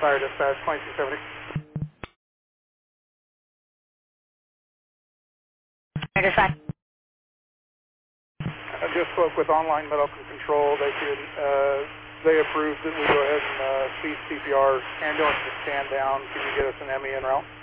Fire dispatch 2270. Dispatch. I just spoke with online medical control. They approved that we go ahead and cease CPR. Ambulance to stand down. Can you get us an ME en route?